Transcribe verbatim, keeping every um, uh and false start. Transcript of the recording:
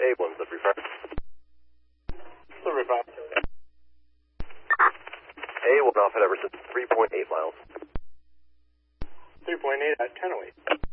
A one, Slippery five. Slippery five. A one off at Everson, three point eight miles. three point eight at ten oh eight.